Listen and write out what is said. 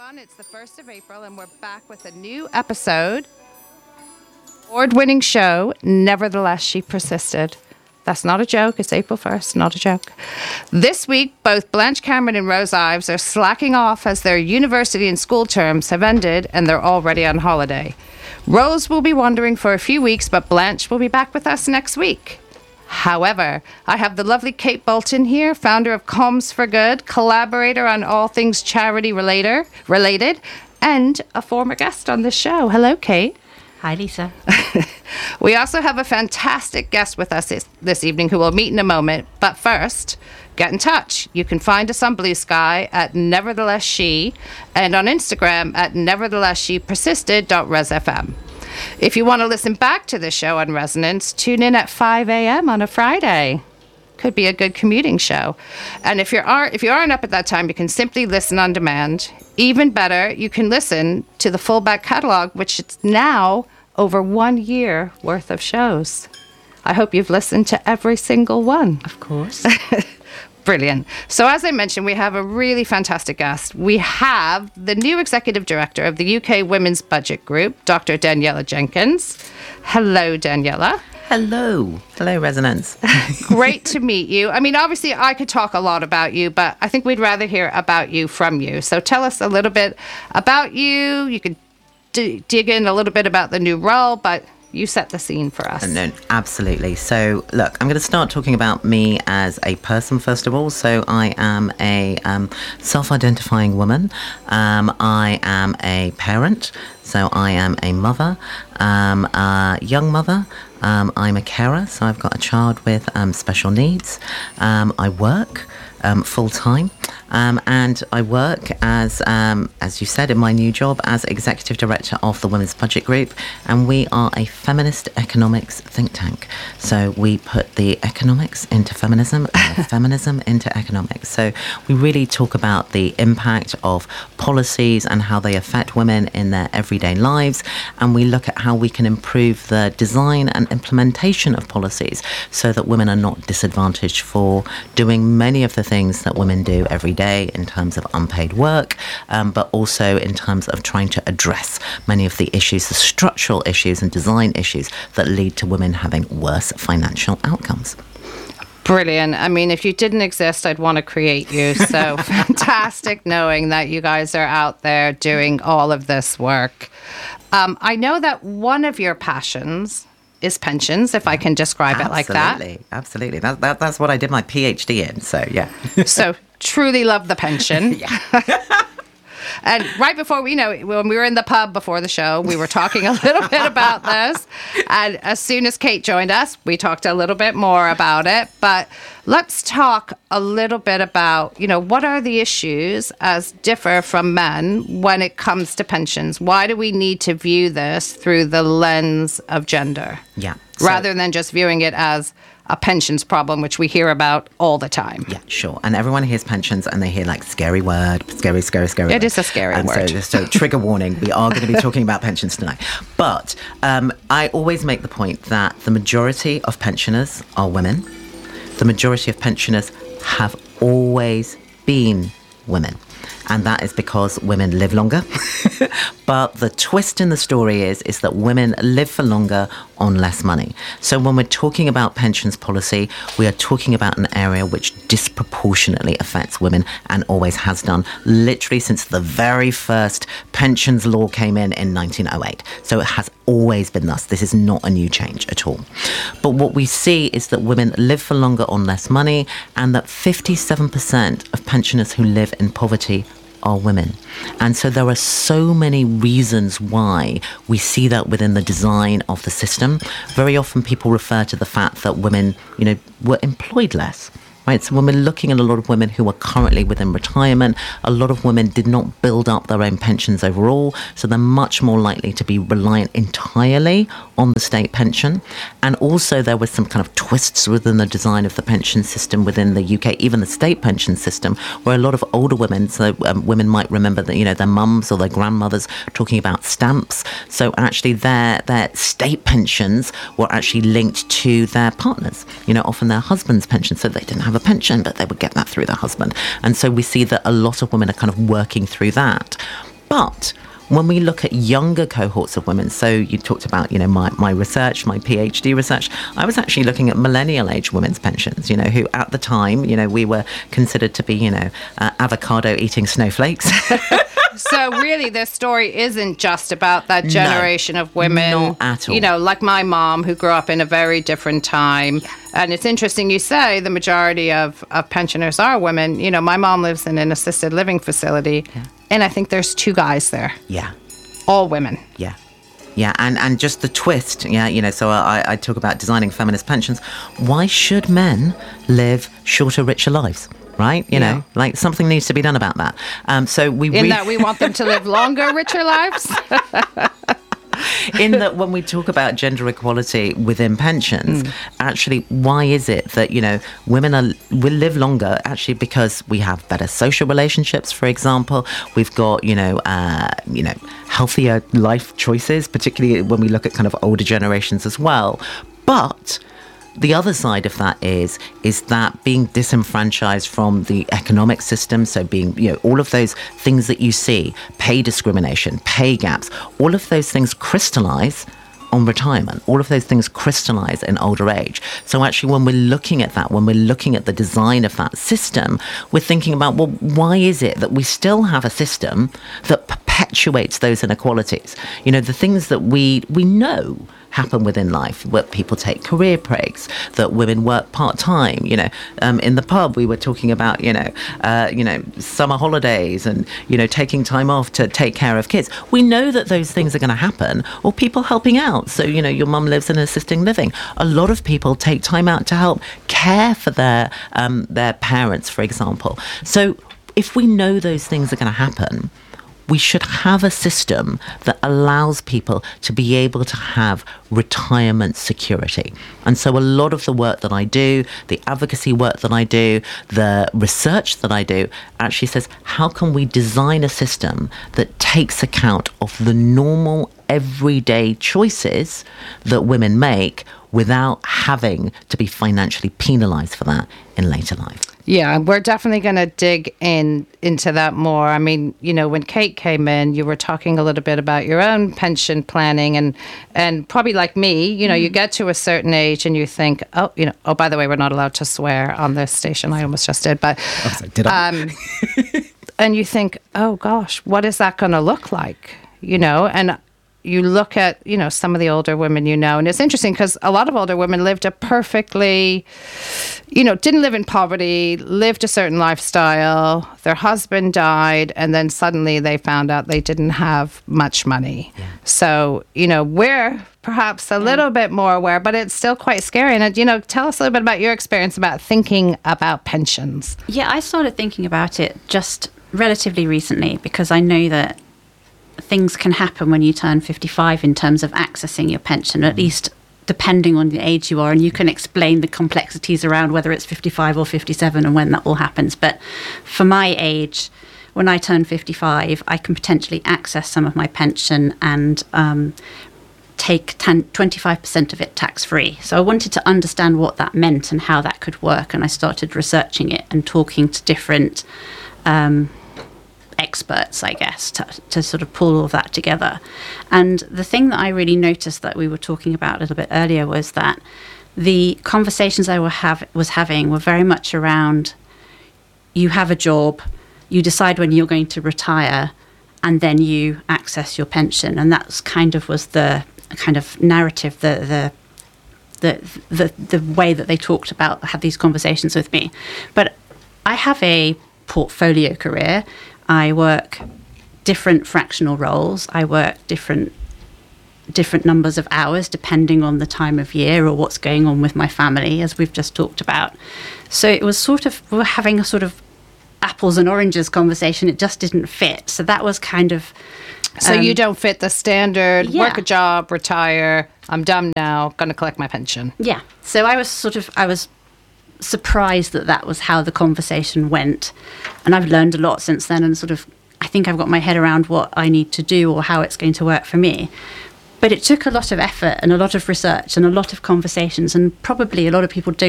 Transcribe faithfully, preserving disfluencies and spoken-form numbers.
everyone. It's the first of April, and we're back with a new episode. Award-winning show, Nevertheless, She Persisted. That's not a joke. It's April first, not a joke. This week, both Blanche Cameron and Rose Ives are slacking off as their university and school terms have ended, and they're already on holiday. Rose will be wandering for a few weeks, but Blanche will be back with us next week. However, I have the lovely Kate Bolton here, founder of Comms for Good, collaborator on all things charity related, related, and a former guest on the show. Hello, Kate. Hi, Lisa. We also have a fantastic guest with us this, this evening who we'll meet in a moment. But first, get in touch. You can find us on Blue Sky at Nevertheless She and on Instagram at nevertheless she persisted dot res f m. If you want to listen back to the show on Resonance, tune in at five a.m. on a Friday. Could be a good commuting show. And if you are if you aren't up at that time, you can simply listen on demand. Even better, you can listen to the full back catalog, which is now over one year worth of shows. I hope you've listened to every single one. Of course. Brilliant. So as I mentioned, we have a really fantastic guest. We have the new executive director of the U K Women's Budget Group, Doctor Daniela Jenkins. Hello, Daniela. Hello. Hello, Resonance. Great to meet you. I mean, obviously, I could talk a lot about you, but I think we'd rather hear about you from you. So tell us a little bit about you. You could d- dig in a little bit about the new role, but you set the scene for us. No, absolutely. So, look, I'm going to start talking about me as a person, first of all. So I am a um, self-identifying woman. Um, I am a parent. So I am a mother, um, a young mother. Um, I'm a carer. So I've got a child with um, special needs. Um, I work um, full-time. Um, and I work as, um, as you said, in my new job as Executive Director of the Women's Budget Group, and we are a feminist economics think tank. So we put the economics into feminism and the feminism into economics. So we really talk about the impact of policies and how they affect women in their everyday lives, and we look at how we can improve the design and implementation of policies so that women are not disadvantaged for doing many of the things that women do every day in terms of unpaid work, um, but also in terms of trying to address many of the issues, the structural issues and design issues that lead to women having worse financial outcomes. Brilliant. I mean, if you didn't exist, I'd want to create you. So fantastic knowing that you guys are out there doing all of this work. Um, I know that one of your passions is pensions, if I can describe absolutely, it like that. Absolutely, absolutely. That, that, that's what I did my PhD in, so yeah. So truly love the pension. Yeah. And right before we you know, when we were in the pub before the show, we were talking a little bit about this. And as soon as Kate joined us, we talked a little bit more about it. But let's talk a little bit about, you know, what are the issues as differ from men when it comes to pensions? Why do we need to view this through the lens of gender? Yeah. So, rather than just viewing it as a pensions problem, which we hear about all the time. Yeah, sure. And everyone hears pensions and they hear like scary word, scary, scary, scary. It word. is a scary and word. So just a trigger warning, we are going to be talking about pensions tonight. But um, I always make the point that the majority of pensioners are women. The majority of pensioners have always been women. And that is because women live longer. But the twist in the story is, is that women live for longer on less money. So when we're talking about pensions policy, we are talking about an area which disproportionately affects women and always has done, literally since the very first pensions law came in in nineteen oh eight. So it has always been thus. This is not a new change at all. But what we see is that women live for longer on less money, and that fifty-seven percent of pensioners who live in poverty are women. And so there are so many reasons why we see that within the design of the system. Very often people refer to the fact that women, you know, were employed less. Right, so when we're looking at a lot of women who are currently within retirement, a lot of women did not build up their own pensions overall, so they're much more likely to be reliant entirely on the state pension. And also there was some kind of twists within the design of the pension system within the U K, even the state pension system, where a lot of older women, so um, women might remember that, you know, their mums or their grandmothers talking about stamps. So actually their their state pensions were actually linked to their partners, you know, often their husband's pension, so they didn't have a pension, but they would get that through their husband. And so we see that a lot of women are kind of working through that. But when we look at younger cohorts of women, so you talked about, you know, my, my research, my PhD research, I was actually looking at millennial age women's pensions, you know, who at the time, you know, we were considered to be, you know, uh, avocado eating snowflakes. So really, this story isn't just about that generation no, of women. Not at all. You know, like my mom, who grew up in a very different time. Yeah. And it's interesting you say the majority of, of pensioners are women. You know, my mom lives in an assisted living facility, yeah. and I think there's two guys there. Yeah. All women. Yeah. Yeah, and, and just the twist, yeah, you know, so I, I talk about designing feminist pensions. Why should men live shorter, richer lives? Right? You yeah. know, like something needs to be done about that. Um, so we In re- that we want them to live longer, richer lives? In that when we talk about gender equality within pensions, mm. actually, why is it that, you know, women are will live longer actually because we have better social relationships, for example. We've got, you know, uh, you know, healthier life choices, particularly when we look at kind of older generations as well. But the other side of that is is that being disenfranchised from the economic system, so being, you know, all of those things that you see, pay discrimination, pay gaps, all of those things crystallize on retirement. All of those things crystallize in older age. So actually, when we're looking at that, when we're looking at the design of that system, we're thinking about, well, why is it that we still have a system that perpetuates those inequalities? You know, the things that we we know happen within life, where people take career breaks, that women work part-time. You know, um, in the pub we were talking about, you know, uh, you know, summer holidays and, you know, taking time off to take care of kids. We know that those things are going to happen, or people helping out. So, you know, your mum lives in assisting living. A lot of people take time out to help care for their um, their parents, for example. So if we know those things are going to happen, we should have a system that allows people to be able to have retirement security. And so a lot of the work that I do, the advocacy work that I do, the research that I do, actually says, how can we design a system that takes account of the normal everyday choices that women make without having to be financially penalised for that in later life? Yeah, we're definitely going to dig in into that more. I mean, you know, when Kate came in, you were talking a little bit about your own pension planning, and and probably like me, you know, mm. you get to a certain age and you think, oh, you know, oh, by the way, we're not allowed to swear on this station. I almost just did, but I was like, did I? Um, and you think, oh gosh, what is that going to look like? You know, and you look at, you know, some of the older women, you know, and it's interesting because a lot of older women lived a perfectly, you know, didn't live in poverty, lived a certain lifestyle. Their husband died, and then suddenly they found out they didn't have much money. Yeah. So, you know, we're perhaps a little bit more aware, but it's still quite scary. And, you know, tell us a little bit about your experience about thinking about pensions. Yeah, I started thinking about it just relatively recently because I know that things can happen when you turn fifty-five in terms of accessing your pension, at least depending on the age you are, and you can explain the complexities around whether it's fifty-five or fifty-seven and when that all happens. But for my age, when I turn fifty-five, I can potentially access some of my pension and um, take ten, twenty-five percent of it tax-free. So I wanted to understand what that meant and how that could work, and I started researching it and talking to different um experts, I guess, to, to sort of pull all of that together. And the thing that I really noticed that we were talking about a little bit earlier was that the conversations I were have, was having were very much around, you have a job, you decide when you're going to retire, and then you access your pension. And that's kind of was the kind of narrative, the the the the, the way that they talked about, had these conversations with me. But I have a portfolio career. I work different fractional roles. I work different different numbers of hours depending on the time of year or what's going on with my family, as we've just talked about. So it was sort of, we were having a sort of apples and oranges conversation. It just didn't fit. So that was kind of... So um, you don't fit the standard, yeah. work a job, retire, I'm done now, going to collect my pension. Yeah. So I was sort of, I was... surprised that that was how the conversation went, and I've learned a lot since then, and sort of I think I've got my head around what I need to do or how it's going to work for me. But it took a lot of effort and a lot of research and a lot of conversations, and probably a lot of people don't